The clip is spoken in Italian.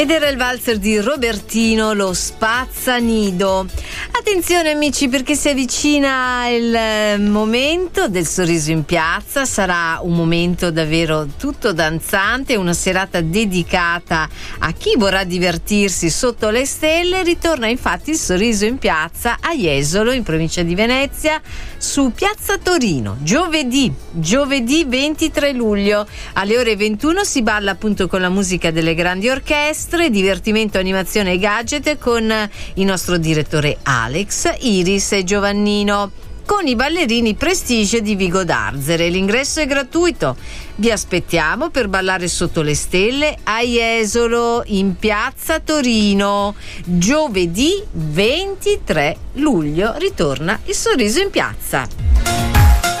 Ed era il valzer di Robertino, lo Spazzanido. Attenzione amici, perché si avvicina il momento del sorriso in piazza. Sarà un momento davvero tutto danzante, una serata dedicata a chi vorrà divertirsi sotto le stelle. Ritorna infatti il sorriso in piazza a Jesolo, in provincia di Venezia, su Piazza Torino, giovedì 23 luglio alle ore 21. Si balla appunto con la musica delle grandi orchestre, divertimento, animazione e gadget con il nostro direttore Alex, Iris e Giovannino, con i ballerini Prestige di Vigo d'Arzere. L'ingresso è gratuito. Vi aspettiamo per ballare sotto le stelle a Jesolo, in Piazza Torino. Giovedì 23 luglio ritorna il sorriso in piazza.